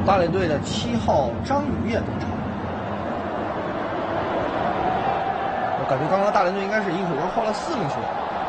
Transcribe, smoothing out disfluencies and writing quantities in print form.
大连队的7号张雨夜登场。我感觉刚刚大连队应该是一会儿换了4名球员。